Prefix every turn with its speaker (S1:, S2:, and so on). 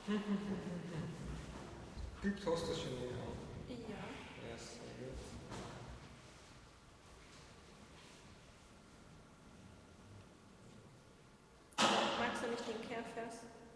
S1: Geübt hast du schon länger.
S2: Ja.
S1: Ja, sehr gut.
S2: Magst du nicht den Kehrvers?